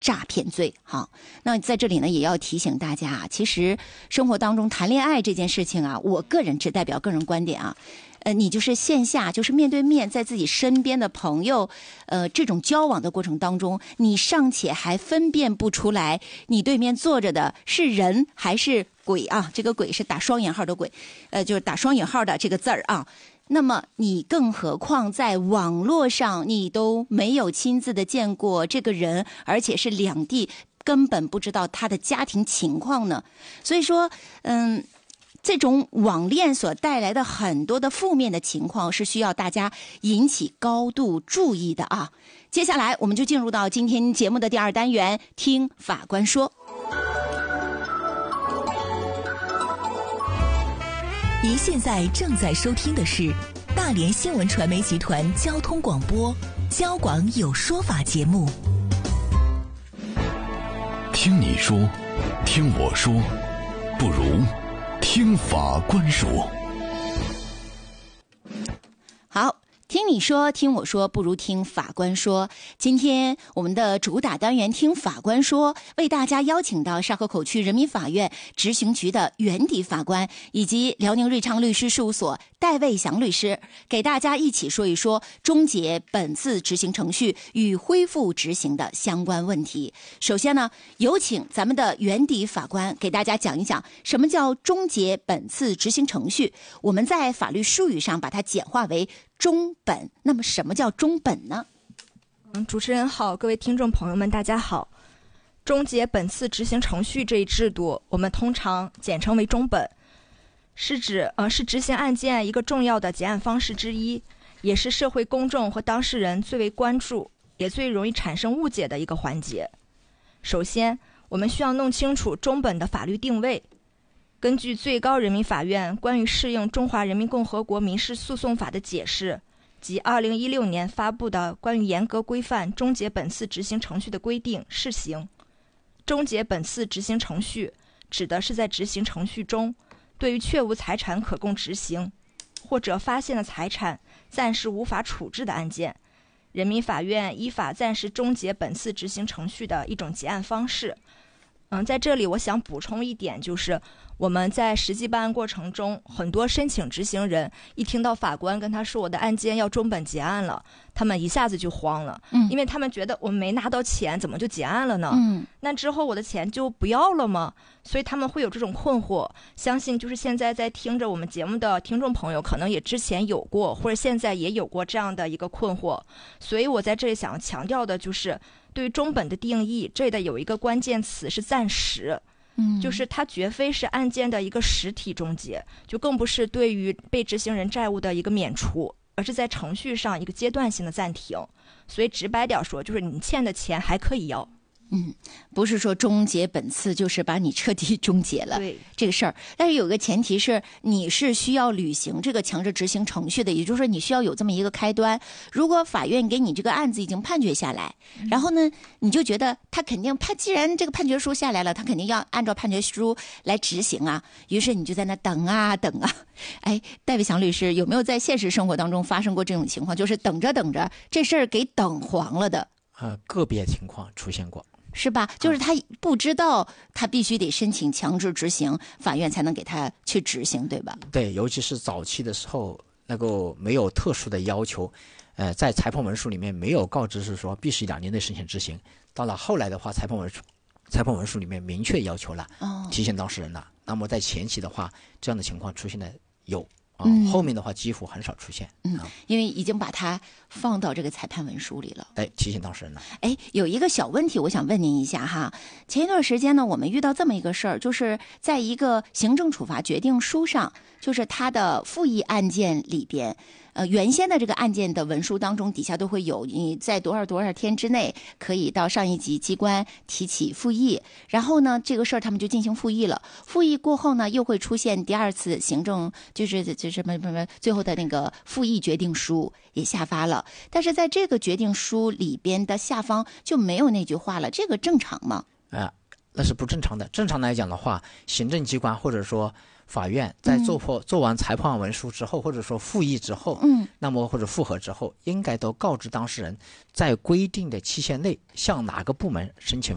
诈骗罪。好，那在这里呢，也要提醒大家啊，其实生活当中谈恋爱这件事情啊，我个人只代表个人观点啊。你就是线下，就是面对面，在自己身边的朋友，这种交往的过程当中，你尚且还分辨不出来，你对面坐着的是人还是鬼啊？这个鬼是打双引号的鬼，就是打双引号的这个字儿啊。那么你更何况在网络上，你都没有亲自的见过这个人，而且是两地根本不知道他的家庭情况呢。所以说，这种网恋所带来的很多的负面的情况是需要大家引起高度注意的啊。接下来我们就进入到今天节目的第二单元，听法官说。 您现在正在收听的是大连新闻传媒集团交通广播交广有说法节目。 听你说，听我说，不如听法官说。 好，听你说，听我说，不如听法官说。今天我们的主打单元听法官说，为大家邀请到沙河口区人民法院执行局的原底法官以及辽宁瑞昌律师事务所戴卫祥律师，给大家一起说一说终结本次执行程序与恢复执行的相关问题。首先呢，有请咱们的原底法官给大家讲一讲什么叫终结本次执行程序。我们在法律术语上把它简化为终本。那么什么叫终本呢？ 主持人好，各位听众朋友们大家好。终结本次执行程序这一制度，我们通常简称为终本，是指是执行案件一个重要的结案方式之一，也是社会公众和当事人最为关注也最容易产生误解的一个环节。首先，我们需要弄清楚终本的法律定位。根据最高人民法院关于适应中华人民共和国民事诉讼法的解释及2016年发布的关于严格规范终结本次执行程序的规定试行，终结本次执行程序指的是在执行程序中，对于确无财产可供执行或者发现的财产暂时无法处置的案件，人民法院依法暂时终结本次执行程序的一种结案方式。在这里我想补充一点，就是我们在实际办案过程中，很多申请执行人一听到法官跟他说我的案件要终本结案了，他们一下子就慌了，因为他们觉得我没拿到钱怎么就结案了呢？那之后我的钱就不要了吗？所以他们会有这种困惑。相信就是现在在听着我们节目的听众朋友可能也之前有过或者现在也有过这样的一个困惑，所以我在这里想强调的就是对于终本的定义，这里的有一个关键词是暂时，就是它绝非是案件的一个实体终结，就更不是对于被执行人债务的一个免除，而是在程序上一个阶段性的暂停。所以直白点说，就是你欠的钱还可以要。 不是说终结本次就是把你彻底终结了这个事儿，但是有个前提是你是需要履行这个强制执行程序的，也就是说你需要有这么一个开端。如果法院给你这个案子已经判决下来，然后呢你就觉得他肯定既然这个判决书下来了，他肯定要按照判决书来执行啊，于是你就在那等啊等啊。戴卫祥律师，有没有在现实生活当中发生过这种情况，就是等着等着这事儿给等黄了的？ 个别情况出现过， 是吧？就是他不知道他必须得申请强制执行，法院才能给他去执行，对吧？ 对，尤其是早期的时候，那个没有特殊的要求，在裁判文书里面没有告知是说必须2年内申请执行。到了后来的话，裁判文书里面明确要求了，提醒当事人了。那么在前期的话，这样的情况出现的有。后面的话几乎很少出现， 因为已经把它放到这个裁判文书里了， 提醒当事人了。 有一个小问题我想问您一下哈，前一段时间呢，我们遇到这么一个事儿，就是在一个行政处罚决定书上，就是它的复议案件里边，原先的这个案件的文书当中底下都会有你在多少天之内可以到上一级机关提起复议，然后呢这个事儿他们就进行复议了，复议过后呢又会出现第二次行政就是什么最后的那个复议决定书也下发了，但是在这个决定书里边的下方就没有那句话了，这个正常吗？ 那是不正常的。正常来讲的话，行政机关或者说法院在做完裁判文书之后，或者说复议之后，那么或者复核之后，应该都告知当事人在规定的期限内向哪个部门申请